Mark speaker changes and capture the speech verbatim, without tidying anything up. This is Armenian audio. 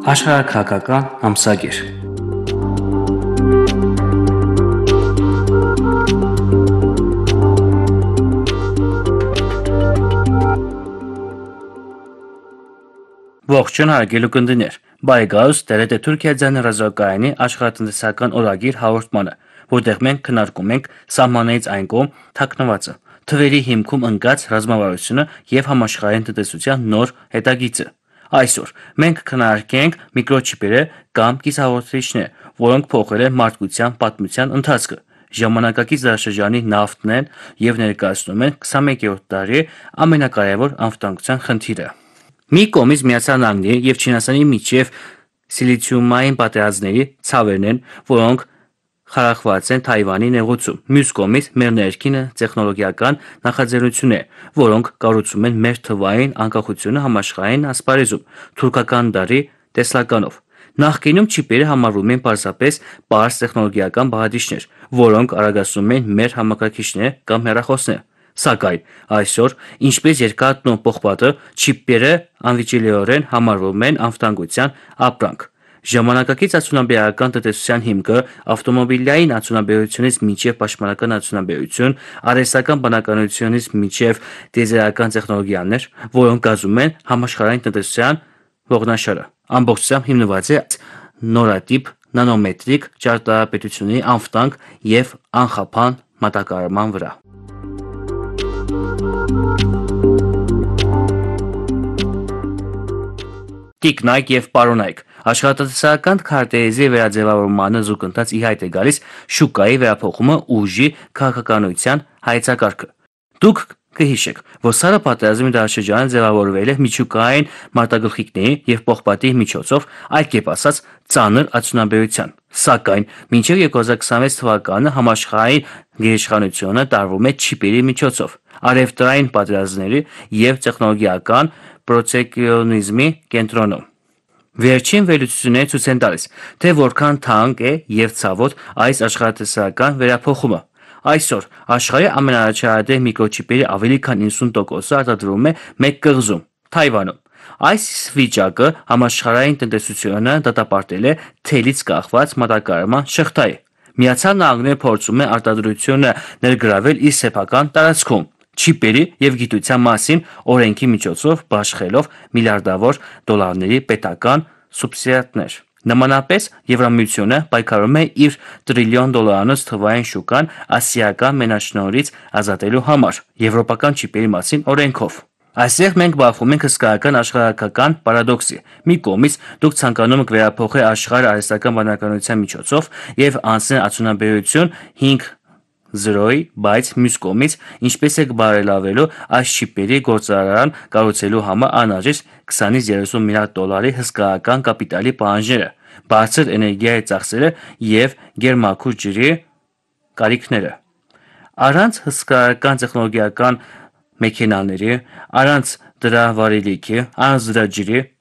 Speaker 1: Աշխարհաքաղաքական ամսագիր։ Ողջույն հարգելի ունկնդիրներ, բարեկայիս դերետ է Թուրքիա ձեռնարկայանի աշխարհատնտեսական օրագիր հաղորդմանը, որտեղ մենք քննարկում ենք սահմաններից այն կողմ թաքնվածը, թվերի հիմքում ընկած ռազմավարությունը եւ համաշխարհային տնտեսության նոր հետագիծը։ Այսօր մենք քննարկենք միկրոչիպերը կամ կիսահաղորդիչներ, որոնք փոխել են մարդկության պատմության ընթացքը։ Ժամանակակից դարաշրջանի նավթն են եւ ներկայացնում են քսանմեկերորդ դարի ամենակարևոր անվտանգության խնդիրը։ Մի կողմից Միացյալ Նահանգների եւ Չինաստանի միջև սիլիցիումային պատերազմների ցավերն են, որոնք խարախված են Թայվանի նեղուցում։ Մյուս կողմից մեր ներքինը տեխնոլոգիական նախաձեռնություններ, որոնք կառուցում են մեր թվային անկախությունը համաշխարհային ասպարեզում թուրքական դարի տեսլականով։ Նախկինում չիպերը համարվում են պարզապես պարզ տեխնոլոգիական բաղադրիչներ, որոնք արագացնում են մեր համակարգիչները կամ հեռախոսները։ Սակայն այսօր, ինչպես երկաթն ու պողպատը, չիպերը անվիճելիորեն համարվում են անվտանգության ապրանք։ Ժամանակակից արդյունաբերական տնտեսության հիմքը ավտոմոբիլային արդյունաբերությունից մինչև պաշտպանական արդյունաբերություն, արհեստական բանականությունից մինչև տիեզերական տեխնոլոգիաներ, որոնք կազմում են համաշխարհային տնտեսության ողնաշարը, ամբողջությամբ հիմնված է նորատիպ նանոմետրիկ ճարտարապետությունների անվտանգ եւ անխափան մատակարարման վրա։ Տիկնայք եւ պարոնայք, աշխատատեսական քարտեզի վերաձևավորմանը զուգընթաց ի հայտ է գալիս շուկայի վերափոխումը ուժի քաղաքականության հայեցակարգը։ Դուք կհիշեք, որ Սառը պատերազմի դարաշրջանը ձևավորվել է միջուկային մարտագլխիկների եւ պողպատի միջոցով, այլ կերպ ասած, ծանր արդյունաբերության։ Սակայն մինչև երկու հազար քսանվեց թվականը համաշխարհային գերիշխանությունը տարվում է չիպերի միջոցով, առևտրային պատերազմների եւ տեխնոլոգիական պրոտեկցիոնիզմի կենտրոնում։ Վերջին վերլուծությունները ցույց են տալիս, թե որքան թանկ է եւ ցավոտ այս աշխատատեսական վերափոխումը։ Այսօր աշխարհի ամենաառաջադեմ միկրոչիպերի ավելի քան իննսուն տոկոսը արտադրվում է մեկ կղզում՝ Թայվանում։ Այս վիճակը համաշխարհային տնտեսությունը դատապարտել է թելից կախված մատակարարման շղթայի։ Միացյալ Նահանգները փորձում է արտադրությունը ներգրավել իր սեփական տարածքում չիպերի եւ գիտության մասին օրենքի միջոցով բաշխելով միլիարդավոր դոլարների պետական սուբսիդիաներ։ Նմանապես Եվրամիությունը պայքարում է իր տրիլիոն դոլարանոց թվային շուկան ասիական մենաշնորհից ազատելու համար եվրոպական չիպերի մասին օրենքով։ Այսեղ մենք բախվում ենք հսկայական աշխարհակական պարադոքսի։ Մի կողմից դուք ցանկանում եք վերափոխել աշխարհը արհեստական բանականության միջոցով եւ անցնել արդյունաբերություն հինգ զրոյի, բայց մյուս կողմից ինչպես եք բարելավելու այս չիպերի գործարան կառուցելու համար անհրաժեշտ քսանից երեսուն միլիարդ դոլարի հսկայական կապիտալի պահանջները, բարձր էներգիայի ծախսերը եւ գերմաքուր ջրի կարիքները։ Առանց հսկայական տեխնոլոգիական մեքենաների, առանց դրա վարելիքի, առանց դրա ջրի,